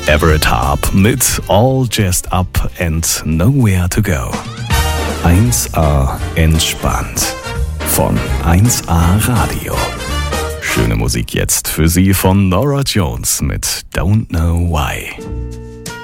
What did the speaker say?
Everett Harp mit All Jazzed Up and Nowhere to Go. 1A entspannt von 1A Radio. Schöne Musik jetzt für Sie von Norah Jones mit Don't Know Why.